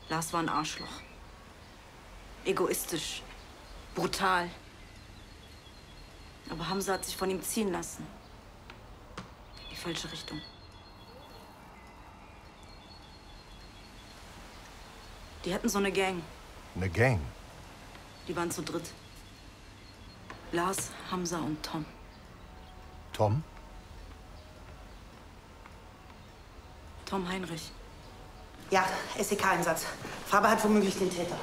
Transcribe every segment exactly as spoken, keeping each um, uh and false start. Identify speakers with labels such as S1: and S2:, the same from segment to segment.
S1: Lars war ein Arschloch. Egoistisch. Brutal. Aber Hamza hat sich von ihm ziehen lassen. Die falsche Richtung. Die hatten so eine Gang.
S2: Eine Gang?
S1: Die waren zu dritt. Lars, Hamza und Tom.
S2: Tom?
S1: Tom Heinrich.
S3: Ja, S E K-Einsatz. Faber hat womöglich den Täter.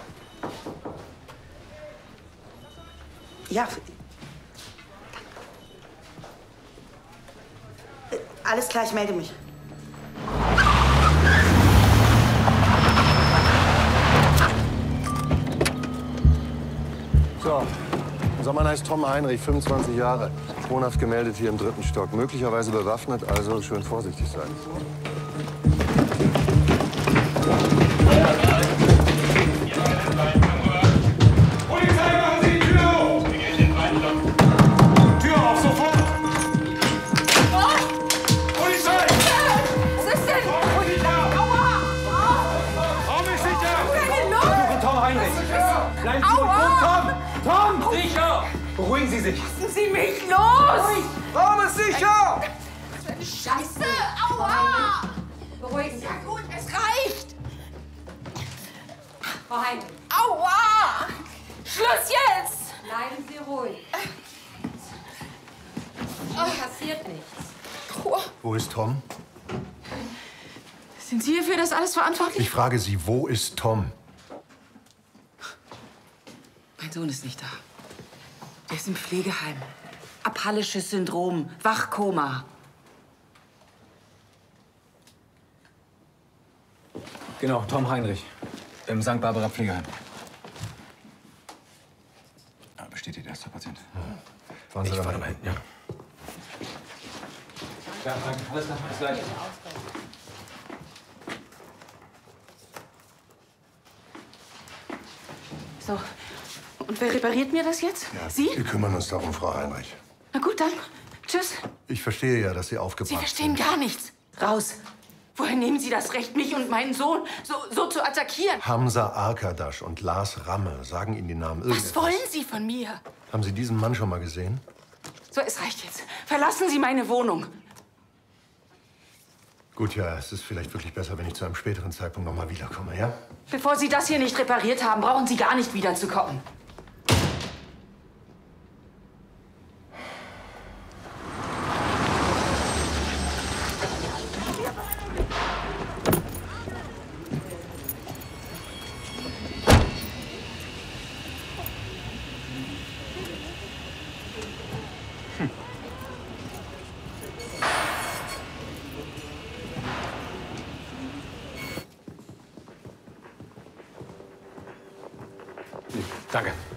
S3: Ja. Äh, Alles klar, ich melde mich.
S2: So, unser Mann heißt Tom Heinrich, fünfundzwanzig Jahre. Wohnhaft gemeldet hier im dritten Stock. Möglicherweise bewaffnet, also schön vorsichtig sein.
S4: Polizei, machen Sie die Tür auf! Wir gehen in den zweiten Stock. Tür auf, sofort!
S5: Oh!
S4: Polizei!
S5: Was ist denn? Aua!
S4: Raum ist sicher!
S5: Was ist denn los?
S4: Suchen Tom Heinrich! Bleiben Sie ruhig!
S5: Aua!
S4: Tom! Tom! Sicher! Beruhigen Sie sich!
S5: Lassen Sie mich los!
S4: Raum ist sicher!
S5: Was für eine Scheiße! Aua! Beruhigen Sie. Ja gut, es reicht!
S6: Frau Heinrich,
S5: Aua! Schluss jetzt!
S6: bleiben Sie ruhig. Ihnen passiert nichts.
S5: Ruhe.
S2: Wo ist Tom?
S5: Sind Sie für das alles verantwortlich?
S2: Ich frage Sie, wo ist Tom?
S1: Mein Sohn ist nicht da. Er ist im Pflegeheim. Apallisches Syndrom, Wachkoma.
S7: Genau, Tom Heinrich. Im Sankt Barbara Pflegeheim. Ja, bestätigt erster Patient.
S2: Fahren Sie
S7: Ich
S2: da
S7: fahre
S2: mal
S7: mal hin, ja. Ja, danke. Alles klar, bis gleich.
S1: So, und wer repariert mir das jetzt?
S2: Ja,
S1: Sie?
S2: Wir kümmern uns darum, Frau Heinrich.
S1: Na gut, dann. Tschüss.
S2: Ich verstehe ja, dass Sie aufgebracht
S1: Sie verstehen
S2: sind.
S1: gar nichts. Raus. Woher nehmen Sie das Recht, mich und meinen Sohn so, so zu attackieren?
S2: Hamza Arkadasch und Lars Ramme, sagen Ihnen die Namen irgendetwas?
S1: Was wollen Sie von mir?
S2: Haben Sie diesen Mann schon mal gesehen?
S1: So, es reicht jetzt. Verlassen Sie meine Wohnung.
S2: Gut, ja, es ist vielleicht wirklich besser, wenn ich zu einem späteren Zeitpunkt noch mal wiederkomme, ja?
S1: Bevor Sie das hier nicht repariert haben, brauchen Sie gar nicht wiederzukommen.
S7: Danke.